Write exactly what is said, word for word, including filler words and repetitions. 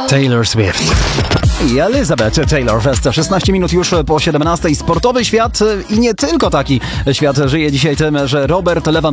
Taylor Swift i Elizabeth Taylor. Fest szesnaście minut już po siedemnastej. Sportowy świat i nie tylko taki świat żyje dzisiaj tym, że Robert Lewandowski